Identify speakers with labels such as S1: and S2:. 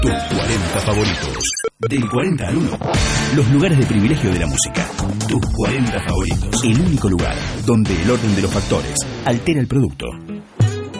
S1: Tus 40 favoritos. Del 40 al 1. Los lugares de privilegio de la música. Tus 40 favoritos. El único lugar donde el orden de los factores altera el producto.